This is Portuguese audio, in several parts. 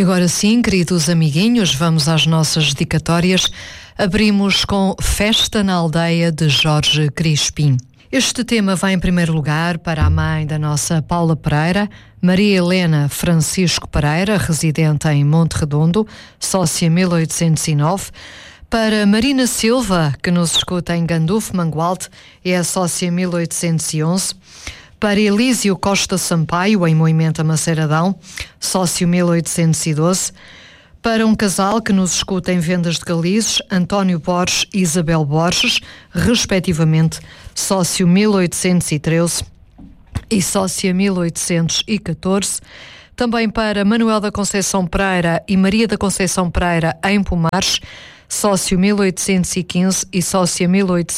Agora sim, queridos amiguinhos, vamos às nossas dedicatórias. Abrimos com Festa na Aldeia, de Jorge Crispim. Este tema vai em primeiro lugar para a mãe da nossa Paula Pereira, Maria Helena Francisco Pereira, residente em Monte Redondo, sócia 1809. Para Marina Silva, que nos escuta em Gandufo, Mangualde, é a sócia 1811. Para Elísio Costa Sampaio, em Moimenta Maceiradão, sócio 1812. Para um casal que nos escuta em Vendas de Galizes, António Borges e Isabel Borges, respectivamente, sócio 1813 e sócia 1814. Também para Manuel da Conceição Pereira e Maria da Conceição Pereira, em Pomares, sócio 1815 e sócia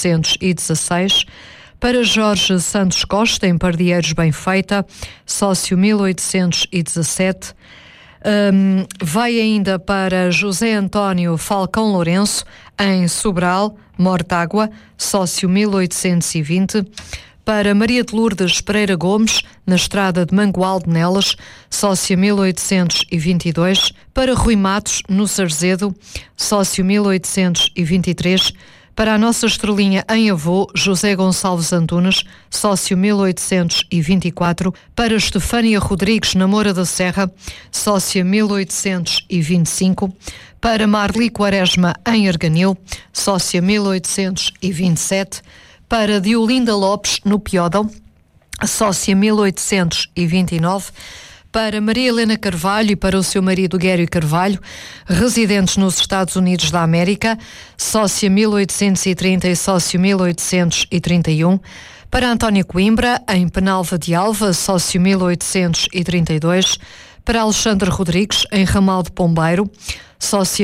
1816. Para Jorge Santos Costa, em Pardieiros Benfeita, sócio 1817. Vai ainda para José António Falcão Lourenço, em Sobral, Mortágua, sócio 1820. Para Maria de Lourdes Pereira Gomes, na estrada de Mangualde Nelas, sócia 1822. Para Rui Matos, no Sarzedo, sócio 1823. Para a nossa estrelinha em Avô, José Gonçalves Antunes, sócio 1824. Para Estefânia Rodrigues, na Moura da Serra, sócia 1825. Para Marli Quaresma, em Arganil, sócia 1827. Para Diolinda Lopes, no Piódão, sócia 1829. Para Maria Helena Carvalho e para o seu marido Guério Carvalho, residentes nos Estados Unidos da América, sócia 1830 e sócio 1831. Para António Coimbra, em Penalva de Alva, sócio 1832. Para Alexandre Rodrigues, em Ramal de Pombeiro, sócia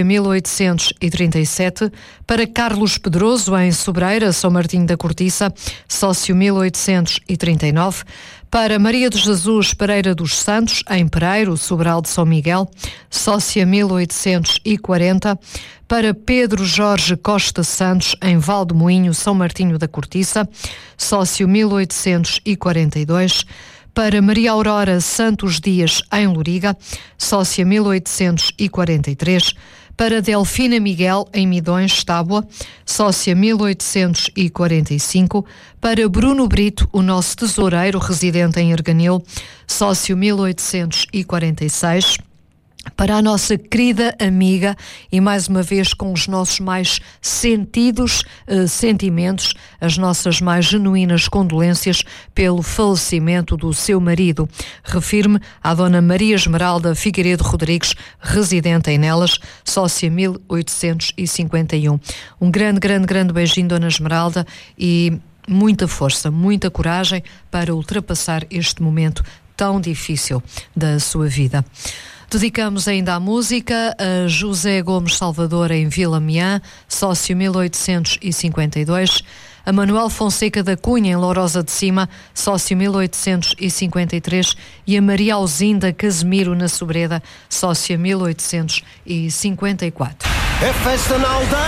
1837. Para Carlos Pedroso, em Sobreira, São Martinho da Cortiça, sócio 1839. Para Maria de Jesus Pereira dos Santos, em Pereiro, Sobral de São Miguel, sócia 1840. Para Pedro Jorge Costa Santos, em Valdemoinho, São Martinho da Cortiça, sócio 1842. Para Maria Aurora Santos Dias, em Loriga, sócia 1843. Para Delfina Miguel, em Midões, Tábua, sócia 1845. Para Bruno Brito, o nosso tesoureiro, residente em Arganil, sócio 1846. Para a nossa querida amiga, e mais uma vez com os nossos mais sentimentos, as nossas mais genuínas condolências pelo falecimento do seu marido. Refiro-me à dona Maria Esmeralda Figueiredo Rodrigues, residente em Nelas, sócia 1851. Um grande beijinho, dona Esmeralda, e muita força, muita coragem para ultrapassar este momento tão difícil da sua vida. Dedicamos ainda a música a José Gomes Salvador, em Vila Miã, sócio 1852, a Manuel Fonseca da Cunha, em Lourosa de Cima, sócio 1853, e a Maria Alzinda Casemiro, na Sobreda, sócia 1854. É festa na aldeia.